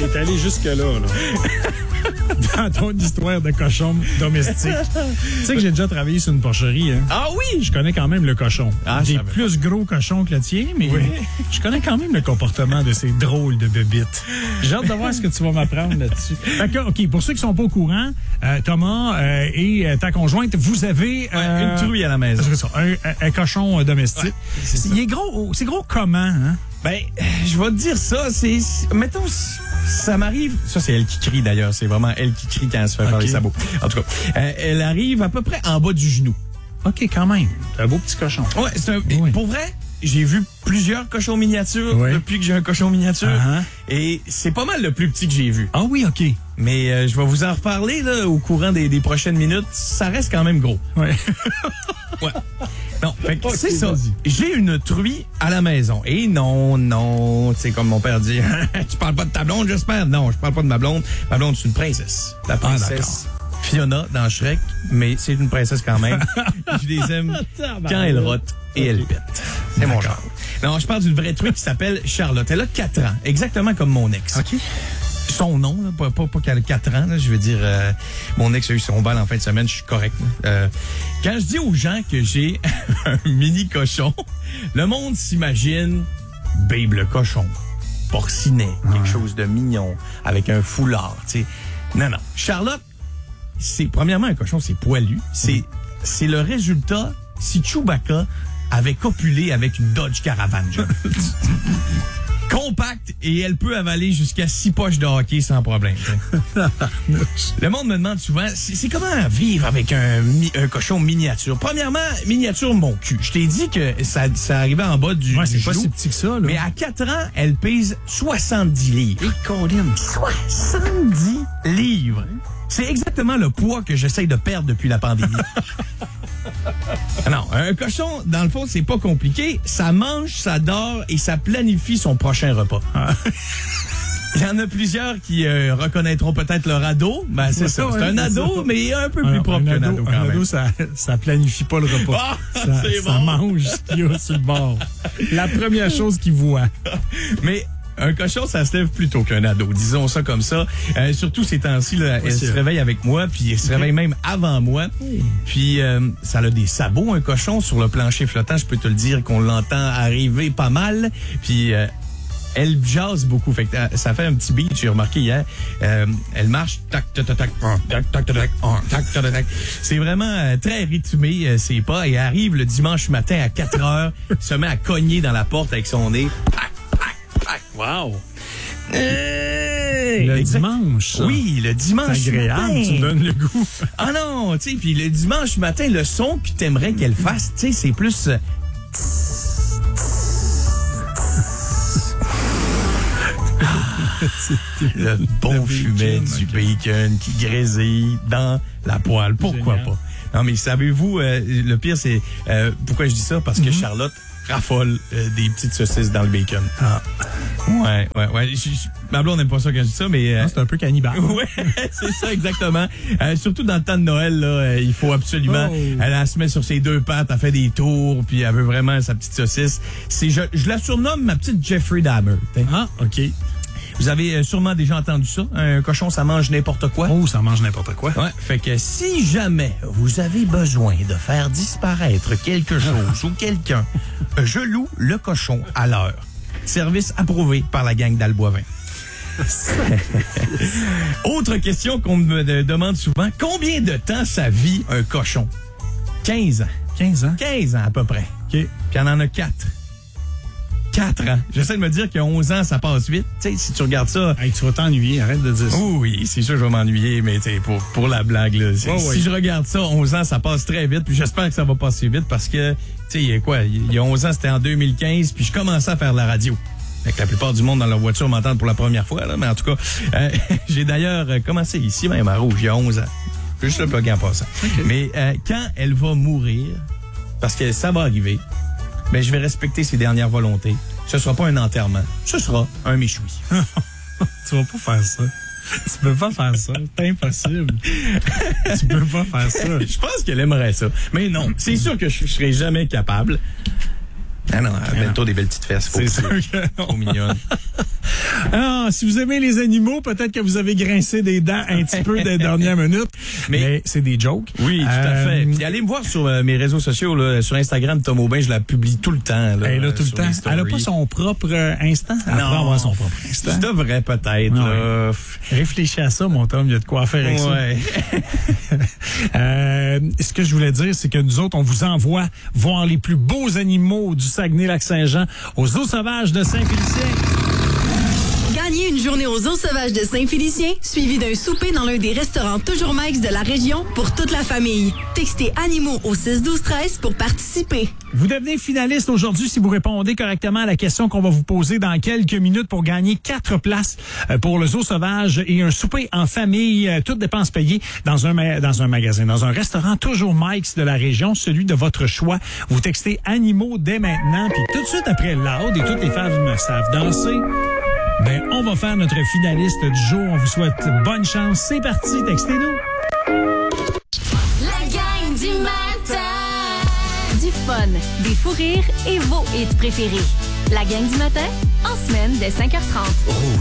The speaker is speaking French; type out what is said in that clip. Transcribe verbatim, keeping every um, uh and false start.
T'es allé jusque-là, là. Dans ton histoire de cochon domestique. Tu sais que j'ai déjà travaillé sur une porcherie, hein? Ah oui? Je connais quand même le cochon. Ah, j'ai ça plus gros cochon que le tien, mais oui. Je connais quand même le comportement de ces drôles de bébites. J'ai hâte de voir ce que tu vas m'apprendre là-dessus. Fait que, OK, pour ceux qui sont pas au courant, euh, Thomas euh, et euh, ta conjointe, vous avez... Euh, ouais, une truie à la maison. C'est ça, un, un, un cochon euh, domestique. Ouais, c'est Il est gros, c'est gros comment, hein? Ben, je vais te dire ça, c'est... Mettons, ça m'arrive... Ça, c'est elle qui crie, d'ailleurs. C'est vraiment elle qui crie quand elle se fait okay. faire les sabots. En tout cas, euh, elle arrive à peu près en bas du genou. OK, quand même. C'est un beau petit cochon. Ouais, c'est un... Oui. Pour vrai, j'ai vu plusieurs cochons miniatures oui. depuis que j'ai un cochon miniature. Uh-huh. Et c'est pas mal le plus petit que j'ai vu. Ah oui, OK. Mais euh, je vais vous en reparler là, au courant des, des prochaines minutes. Ça reste quand même gros. Ouais. Ouais. Non, fait que okay, c'est ça. J'ai une truie à la maison. Et non, non, c'est comme mon père dit. Tu parles pas de ta blonde, j'espère? Non, je parle pas de ma blonde. Ma blonde, c'est une princesse. La princesse ah, Fiona dans Shrek, mais c'est une princesse quand même. Je les aime quand elle rote et elle pète. C'est mon genre. Non, je parle d'une vraie truie qui s'appelle Charlotte. Elle a quatre ans, exactement comme mon ex. OK. Son nom, là, pas, pas, pas qu'elle a quatre ans, là, je veux dire, euh, mon ex a eu son bal en fin de semaine, je suis correct. Euh, quand je dis aux gens que j'ai un mini cochon, le monde s'imagine Babe le cochon, porcinet, ouais. quelque chose de mignon, avec un foulard, tu sais. Non, non. Charlotte, c'est, premièrement, un cochon, c'est poilu. C'est, mmh. c'est le résultat si Chewbacca avait copulé avec une Dodge Caravan, genre. Compacte et elle peut avaler jusqu'à six poches de hockey sans problème. Le monde me demande souvent, c'est, c'est comment vivre avec un, un cochon miniature. Premièrement, miniature mon cul. Je t'ai dit que ça, ça arrivait en bas du, ouais, du c'est genou. Pas si petit que ça, là. Mais à quatre ans, elle pèse soixante-dix livres. Et Colin. soixante-dix livres. C'est exactement le poids que j'essaye de perdre depuis la pandémie. Non, un cochon, dans le fond, c'est pas compliqué. Ça mange, ça dort et ça planifie son prochain repas. Ah. Il y en a plusieurs qui euh, reconnaîtront peut-être leur ado. Ben, c'est ouais, ça. Ouais, c'est un c'est ado, ça. Mais un peu plus Alors, propre qu'un ado, quand un même. ado, ça, ça planifie pas le repas. Ah, ça, c'est ça bon. mange ce qu'il y a sur le bord. La première chose qu'il voit. Mais un cochon, ça se lève plus tôt qu'un ado, disons ça comme ça. Euh, surtout ces temps-ci, là, oui, elle se vrai. réveille avec moi, puis elle se réveille même avant moi. Oui. Puis euh, ça a des sabots, un cochon, sur le plancher flottant. Je peux te le dire qu'on l'entend arriver pas mal. Puis euh, elle jase beaucoup. Fait que euh, ça fait un petit beat, j'ai remarqué hier. Euh, elle marche, tac, tac, tac, tac, tac, tac, tac, tac, tac, tac. C'est vraiment euh, très rythmé, euh, ses pas. Et elle arrive le dimanche matin à quatre heures, se met à cogner dans la porte avec son nez. Pac, wow! Hey, le exact. dimanche. Ça. Oui, le dimanche c'est agréable, matin. Tu me donnes le goût. Ah non, tu sais, puis le dimanche matin, le son que tu aimerais qu'elle fasse, tu sais, c'est plus... Euh, le bon le fumet bacon, du okay. bacon qui grésille dans la poêle. Pourquoi Génial. pas? Non, mais savez-vous, euh, le pire, c'est... Euh, pourquoi je dis ça? Parce que mm-hmm. Charlotte raffole euh, des petites saucisses dans le bacon. Ah. Ouais, ouais, ouais. Je, je, ma blonde n'aime pas ça quand je dis ça, mais... Euh, non, c'est un peu cannibale. Ouais, c'est ça, exactement. Euh, surtout dans le temps de Noël, là, euh, il faut absolument... Oh. Elle, elle se met sur ses deux pattes, elle fait des tours, puis elle veut vraiment sa petite saucisse. C'est, je, je la surnomme ma petite Jeffrey Dahmer. T'sais. Ah, OK. Vous avez sûrement déjà entendu ça. Un cochon, ça mange n'importe quoi. Oh, ça mange n'importe quoi. Ouais. Fait que si jamais vous avez besoin de faire disparaître quelque chose ou quelqu'un, je loue le cochon à l'heure. Service approuvé par la gang d'Alboivin. Autre question qu'on me demande souvent. Combien de temps ça vit un cochon? quinze ans. quinze ans? quinze ans à peu près. OK. Puis il y en a quatre. quatre ans. J'essaie de me dire qu'à onze ans, ça passe vite. Tu sais, si tu regardes ça... Hey, tu vas t'ennuyer, arrête de dire ça. Oh oui, c'est sûr que je vais m'ennuyer, mais pour, pour la blague, là. Oh, si oui. je regarde ça, onze ans, ça passe très vite, puis j'espère que ça va passer vite parce que, tu sais, il y a quoi? Il y a onze ans, c'était en deux mille quinze, puis je commençais à faire de la radio. Fait que la plupart du monde dans leur voiture m'entendent pour la première fois, là, mais en tout cas, euh, j'ai d'ailleurs commencé ici même à Rouge, il y a onze ans. Je vais juste le plugger en passant. Okay. Mais euh, quand elle va mourir, parce que ça va arriver, ben, je vais respecter ses dernières volontés. Ce sera pas un enterrement. Ce sera un méchoui. Tu vas pas faire ça. Tu peux pas faire ça. C'est impossible. Tu peux pas faire ça. Je pense qu'elle aimerait ça. Mais non, c'est sûr que je serai jamais capable. Ah non, bientôt des belles petites fesses. C'est sûr que non. Trop mignonne. Ah, si vous aimez les animaux, peut-être que vous avez grincé des dents un petit peu des dernières minutes. Mais, mais c'est des jokes. Oui, tout euh, à fait. Puis allez me voir sur euh, mes réseaux sociaux, là, sur Instagram, Tom Aubin, je la publie tout le temps. Là, elle a tout le temps. Elle n'a pas son propre euh, instant. Elle non, avoir son propre instant. Je devrais peut-être. Là. Réfléchis à ça, mon Tom, il y a de quoi faire avec ouais. ça. euh, ce que je voulais dire, c'est que nous autres, on vous envoie voir les plus beaux animaux du Saguenay-Lac-Saint-Jean aux Eaux sauvages de Saint-Félicien. Gagnez une journée aux Eaux sauvages de Saint-Félicien, suivi d'un souper dans l'un des restaurants Toujours Mike's de la région pour toute la famille. Textez animaux au six douze treize pour participer. Vous devenez finaliste aujourd'hui si vous répondez correctement à la question qu'on va vous poser dans quelques minutes pour gagner quatre places pour le Zoo sauvage et un souper en famille, toutes dépenses payées dans un, ma- dans un magasin, dans un restaurant Toujours Mike's de la région, celui de votre choix. Vous textez animaux dès maintenant, puis tout de suite après Loud et toutes les femmes savent danser. Ben, on va faire notre finaliste du jour. On vous souhaite bonne chance. C'est parti, textez-nous. La gang du matin. Du fun, des fous rires et vos hits préférés. La gang du matin, en semaine dès cinq heures trente. Rouge.